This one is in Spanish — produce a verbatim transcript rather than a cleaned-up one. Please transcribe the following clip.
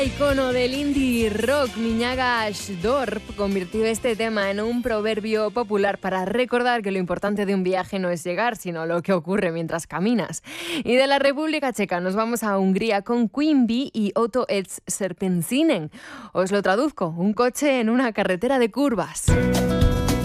Icono del indie rock, Miñaga Ashdorp convirtió este tema en un proverbio popular para recordar que lo importante de un viaje no es llegar, sino lo que ocurre mientras caminas. Y de la República Checa nos vamos a Hungría con Queen Bee y Otto Eds Serpensinen. Os lo traduzco, un coche en una carretera de curvas.